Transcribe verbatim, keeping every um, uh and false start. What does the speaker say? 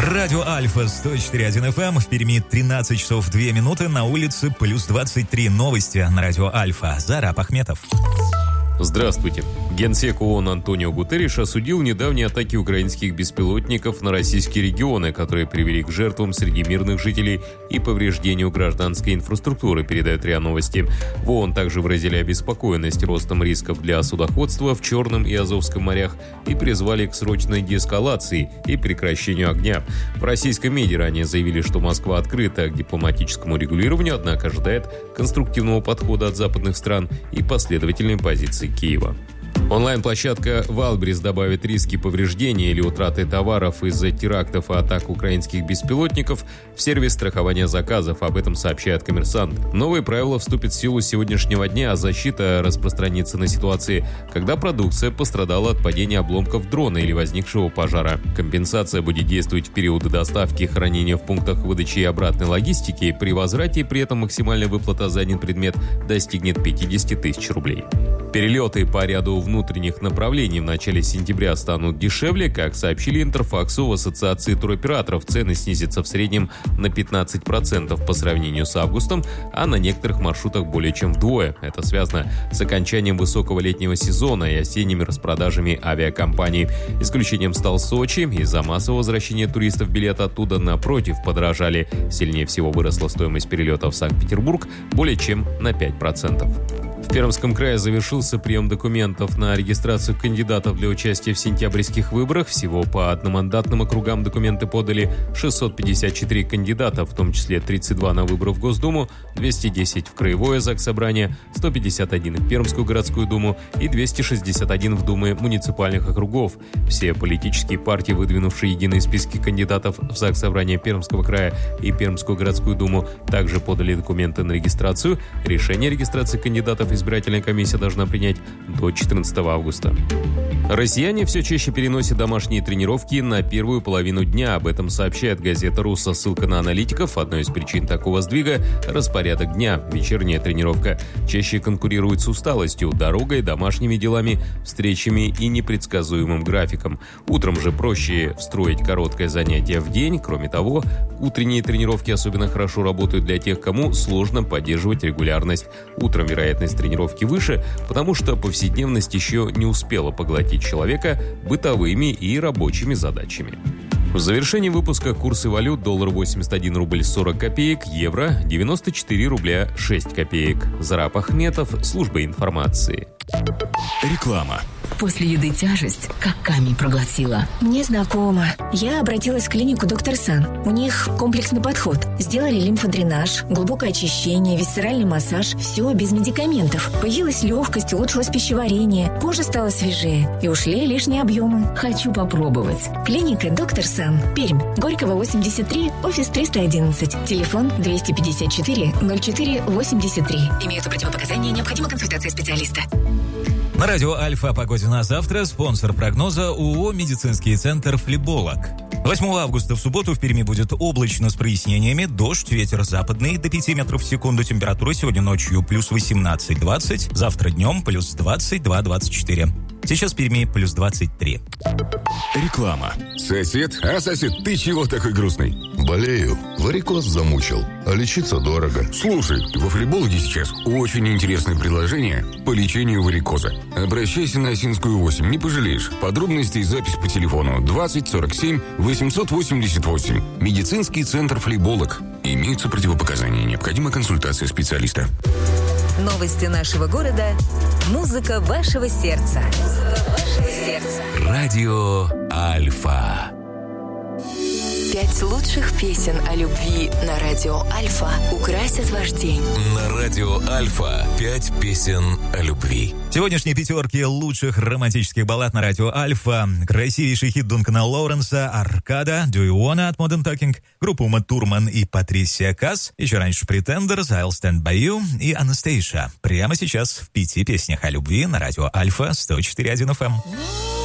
Радио Альфа сто четыре точка один эф эм. В Перми тринадцать часов две минуты. На улице плюс двадцать три. Новости на Радио Альфа. Зараб Ахметов. Здравствуйте. Генсек ООН Антонио Гутерриш осудил недавние атаки украинских беспилотников на российские регионы, которые привели к жертвам среди мирных жителей и повреждению гражданской инфраструктуры, передает РИА Новости. В ООН также выразили обеспокоенность ростом рисков для судоходства в Черном и Азовском морях и призвали к срочной деэскалации и прекращению огня. В российском МИДе ранее заявили, что Москва открыта к дипломатическому регулированию, однако ожидает конструктивного подхода от западных стран и последовательной позиции Киева. Онлайн-площадка Валбрис добавит риски повреждения или утраты товаров из-за терактов и атак украинских беспилотников в сервис страхования заказов. Об этом сообщает «Коммерсант». Новые правила вступят в силу с сегодняшнего дня, а защита распространится на ситуации, когда продукция пострадала от падения обломков дрона или возникшего пожара. Компенсация будет действовать в периоды доставки и хранения в пунктах выдачи и обратной логистики. При возврате при этом максимальная выплата за один предмет достигнет пятьдесят тысяч рублей. Перелеты по ряду внутренних направлений в начале сентября станут дешевле. Как сообщили Интерфаксу в Ассоциации туроператоров, цены снизятся в среднем на пятнадцать процентов по сравнению с августом, а на некоторых маршрутах более чем вдвое. Это связано с окончанием высокого летнего сезона и осенними распродажами авиакомпаний. Исключением стал Сочи. Из-за массового возвращения туристов билеты оттуда, напротив, подорожали. Сильнее всего выросла стоимость перелета в Санкт-Петербург более чем на пять процентов. В Пермском крае завершился прием документов на регистрацию кандидатов для участия в сентябрьских выборах. Всего по одномандатным округам документы подали шестьсот пятьдесят четыре кандидата, в том числе тридцать два на выборы в Госдуму, двести десять в Краевое Заксобрание, сто пятьдесят один в Пермскую городскую думу и двести шестьдесят один в Думы муниципальных округов. Все политические партии, выдвинувшие единые списки кандидатов в Заксобрание Пермского края и Пермскую городскую думу, также подали документы на регистрацию. Решение о регистрации кандидатов избирательная комиссия должна принять до четырнадцатого августа. Россияне все чаще переносят домашние тренировки на первую половину дня. Об этом сообщает газета «РУ» со ссылкой на аналитиков. Одной из причин такого сдвига – распорядок дня. Вечерняя тренировка чаще конкурирует с усталостью, дорогой, домашними делами, встречами и непредсказуемым графиком. Утром же проще встроить короткое занятие в день. Кроме того, утренние тренировки особенно хорошо работают для тех, кому сложно поддерживать регулярность. Утром вероятность тренировки выше, потому что повседневность еще не успела поглотить человека бытовыми и рабочими задачами. В завершении выпуска курсы валют: доллар восемьдесят один рубль сорок копеек, евро девяносто четыре рубля шесть копеек. Зараб Ахметов, служба информации. Реклама. После еды тяжесть, как камень проглотила. Мне знакомо. Я обратилась в клинику «Доктор Сан». У них комплексный подход. Сделали лимфодренаж, глубокое очищение, висцеральный массаж. Все без медикаментов. Появилась легкость, улучшилось пищеварение, кожа стала свежее и ушли лишние объемы. Хочу попробовать. Клиника «Доктор Сан». Пермь. Горького, восемьдесят три, офис триста одиннадцать. Телефон двести пятьдесят четыре ноль четыре восемьдесят три. Имеются противопоказания, необходима консультация специалиста. На радио Альфа о погоде на завтра. Спонсор прогноза ООО «Медицинский центр Флеболог». восьмого августа в субботу в Перми будет облачно с прояснениями. Дождь, ветер западный до пяти метров в секунду. Температура сегодня ночью плюс восемнадцать двадцать. Завтра днем плюс двадцать два двадцать четыре. Сейчас в Перми плюс двадцать три. Реклама. Сосед? А, сосед, ты чего такой грустный? Болею. Варикоз замучил. А лечиться дорого. Слушай, во Флебологе сейчас очень интересное предложение по лечению варикоза. Обращайся на Осинскую восемь, не пожалеешь. Подробности и запись по телефону двадцать сорок семь восемьсот восемьдесят восемь. Медицинский центр Флеболог. Имеются противопоказания, необходима консультация специалиста. Новости нашего города. Музыка вашего сердца. Музыка вашего сердца. Радио Альфа. Пять лучших песен о любви на радио Альфа украсят ваш день. На радио Альфа пять песен о любви. Сегодняшние пятерки лучших романтических баллад на радио Альфа. Красивейший хит Дункана Лоуренса «Аркада», «Do You Wanna» от Modern Talking, группа Ума Турман и Патрисия Касс, еще раньше Pretenders, I'll Stand By You и Анастейша. Прямо сейчас в пяти песнях о любви на радио Альфа сто четыре точка один эф эм.